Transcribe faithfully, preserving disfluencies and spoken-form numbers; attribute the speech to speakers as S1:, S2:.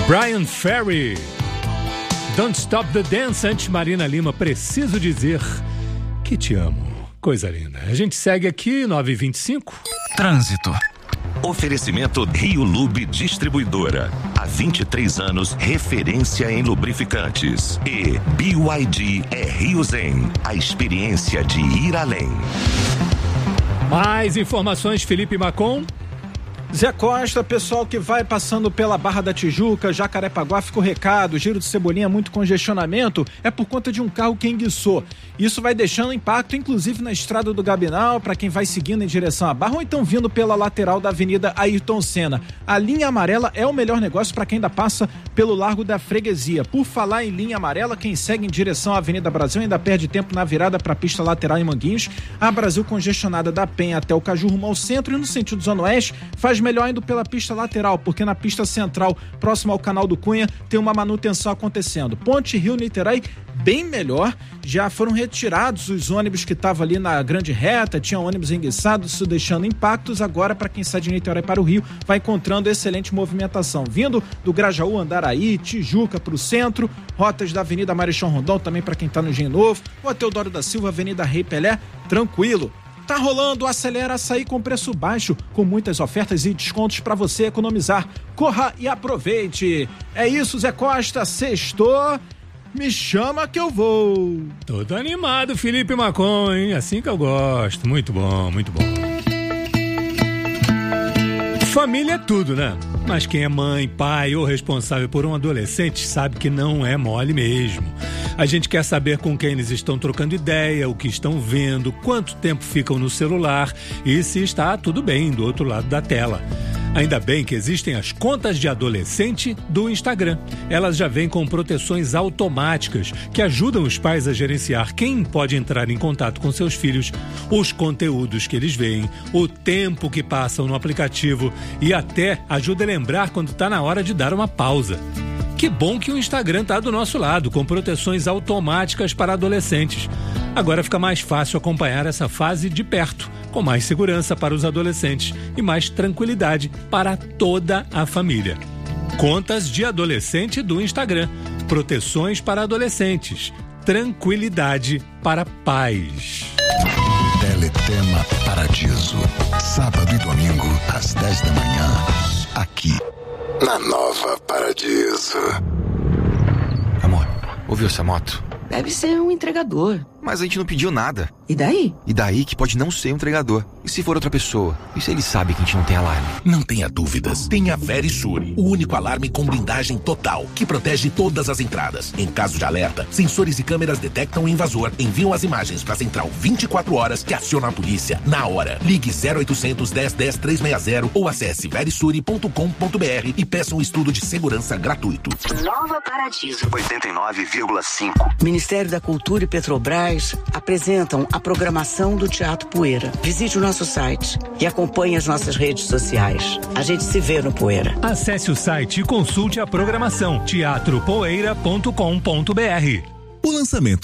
S1: Brian Ferry, Don't Stop the Dance. Antes, Marina Lima, preciso dizer que te amo. Coisa linda. A gente segue aqui, nove e vinte e cinco.
S2: Trânsito.
S3: Oferecimento Rio Lube Distribuidora. Há vinte e três anos, referência em lubrificantes. E B Y D é Rio Zen, a experiência de ir além.
S1: Mais informações, Felipe Macon.
S4: Zé Costa, pessoal que vai passando pela Barra da Tijuca, Jacarepaguá, fica o recado, Giro de Cebolinha, muito congestionamento, é por conta de um carro que enguiçou. Isso vai deixando impacto, inclusive na estrada do Gabinal, para quem vai seguindo em direção à Barra, ou então vindo pela lateral da Avenida Ayrton Senna. A linha amarela é o melhor negócio para quem ainda passa pelo Largo da Freguesia. Por falar em linha amarela, quem segue em direção à Avenida Brasil ainda perde tempo na virada para a pista lateral em Manguinhos. A Brasil congestionada da Penha até o Caju rumo ao centro, e no sentido Zona Oeste faz melhor indo pela pista lateral, porque na pista central, próximo ao Canal do Cunha, tem uma manutenção acontecendo. Ponte Rio-Niterói, bem melhor, já foram retirados os ônibus que estavam ali na grande reta, tinham ônibus enguiçados, isso deixando impactos. Agora, para quem sai de Niterói para o Rio, vai encontrando excelente movimentação, vindo do Grajaú, Andaraí, Tijuca para o centro, rotas da Avenida Marechal Rondon, também para quem está no Engenho Novo, o Teodoro da Silva, Avenida Rei Pelé, tranquilo. Tá rolando, acelera açaí com preço baixo, com muitas ofertas e descontos para você economizar. Corra e aproveite. É isso, Zé Costa, sextou, me chama que eu vou.
S1: Todo animado, Felipe Macon, hein? Assim que eu gosto. Muito bom, muito bom. Família é tudo, né? Mas quem é mãe, pai ou responsável por um adolescente sabe que não é mole mesmo. A gente quer saber com quem eles estão trocando ideia, o que estão vendo, quanto tempo ficam no celular e se está tudo bem do outro lado da tela. Ainda bem que existem as contas de adolescente do Instagram. Elas já vêm com proteções automáticas que ajudam os pais a gerenciar quem pode entrar em contato com seus filhos, os conteúdos que eles veem, o tempo que passam no aplicativo e até ajuda a lembrar quando está na hora de dar uma pausa. Que bom que o Instagram está do nosso lado, com proteções automáticas para adolescentes. Agora fica mais fácil acompanhar essa fase de perto, com mais segurança para os adolescentes e mais tranquilidade para toda a família. Contas de adolescente do Instagram. Proteções para adolescentes. Tranquilidade para pais.
S5: Teletema Paradiso. Sábado e domingo, às dez da manhã. Aqui, na Nova Paradiso.
S2: Amor, ouviu essa moto?
S6: Deve ser um entregador.
S2: Mas a gente não pediu nada.
S6: E daí?
S2: E daí que pode não ser um entregador. E se for outra pessoa? E se ele sabe que a gente não tem alarme?
S7: Não tenha dúvidas. Tem a Verisure, o único alarme com blindagem total, que protege todas as entradas. Em caso de alerta, sensores e câmeras detectam o invasor, enviam as imagens para a central vinte e quatro horas, que aciona a polícia na hora. Ligue zero oitocentos, dez, dez, trezentos e sessenta ou acesse verisure ponto com ponto b r e peça um estudo de segurança gratuito.
S8: Nova Paradiso.
S3: oitenta e nove vírgula cinco.
S6: Ministério da Cultura e Petrobras apresentam a programação do Teatro Poeira. Visite o nosso site e acompanhe as nossas redes sociais. A gente se vê no Poeira.
S1: Acesse o site e consulte a programação teatro poeira ponto com ponto b r.
S9: O lançamento